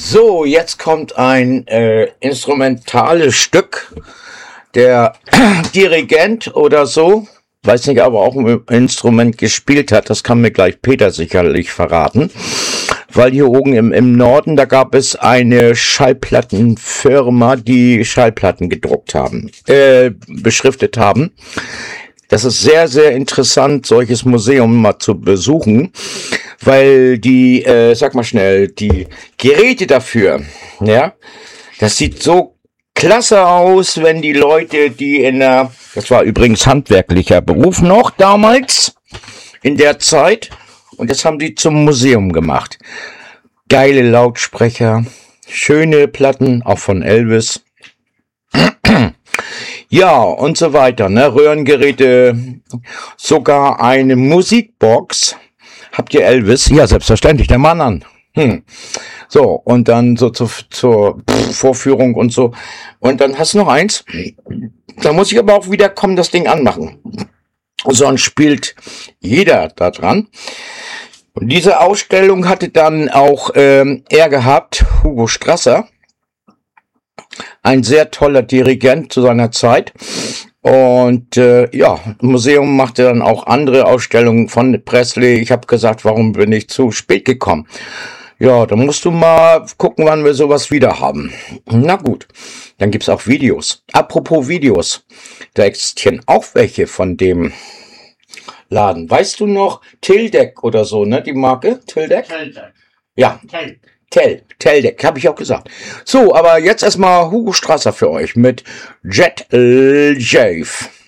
So, jetzt kommt ein instrumentales Stück. Der Dirigent oder so, weiß nicht, aber auch ein Instrument gespielt hat, das kann mir gleich Peter sicherlich verraten. Weil hier oben im Norden, da gab es eine Schallplattenfirma, die Schallplatten gedruckt haben, beschriftet haben. Das ist sehr, sehr interessant, solches Museum mal zu besuchen, weil die, sag mal schnell, die Geräte dafür, ja, das sieht so klasse aus, wenn die Leute, die das war übrigens handwerklicher Beruf noch damals, in der Zeit, und das haben die zum Museum gemacht. Geile Lautsprecher, schöne Platten, auch von Elvis. Ja, und so weiter, ne? Röhrengeräte, sogar eine Musikbox. Habt ihr Elvis? Ja, selbstverständlich, der Mann an. So, und dann so zur Vorführung und so. Und dann hast du noch eins. Da muss ich aber auch wieder kommen, das Ding anmachen. Sonst spielt jeder da dran. Und diese Ausstellung hatte dann auch er gehabt, Hugo Strasser. Ein sehr toller Dirigent zu seiner Zeit. Und ja, Museum machte dann auch andere Ausstellungen von Presley. Ich habe gesagt, warum bin ich zu spät gekommen? Ja, da musst du mal gucken, wann wir sowas wieder haben. Na gut, dann gibt's auch Videos. Apropos Videos, da existieren auch welche von dem Laden. Weißt du noch, Teldec oder so, ne, die Marke? Teldec? Teldec. Ja. Teldec, habe ich auch gesagt. So, aber jetzt erstmal Hugo Strasser für euch mit Jet Jave.